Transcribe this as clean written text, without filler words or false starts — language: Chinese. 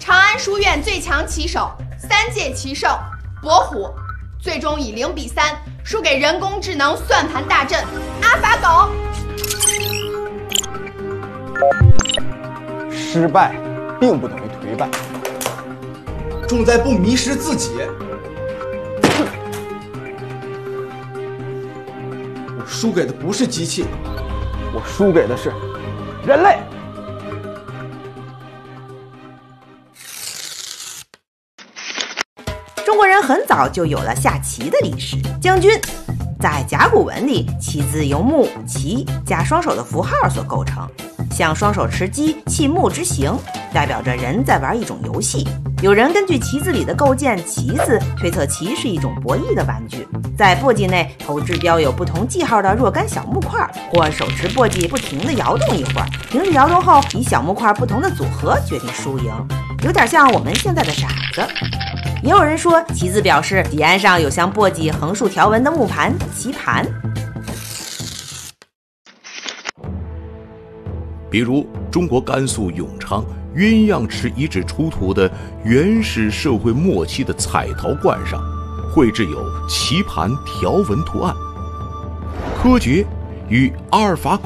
长安书院最强棋手3届棋圣伯虎，最终以0-3输给人工智能算盘大阵阿法狗。 失败并不等于颓败， 重在不迷失自己。我输给的不是机器， 我输给的是人类。 中国人很早就有了下棋的历史。将军，在甲骨文里，棋字由木、棋加双手的符号所构成，像双手持击、弃木之形，代表着人在玩一种游戏。有人根据棋子里的构件棋字，推测棋是一种博弈的玩具。在簸箕内投掷标有不同记号的若干小木块，或手持簸箕不停地摇动一会儿，停止摇动后，以小木块不同的组合决定输赢，有点像我们现在的骰子。也有人说，棋字表示底岸上有像簸箕横竖条纹的木盘棋盘。 比如中国甘肃永昌鸳鸯池遗址出土的原始社会末期的彩陶罐上，绘制有棋盘条纹图案。柯洁与阿尔法狗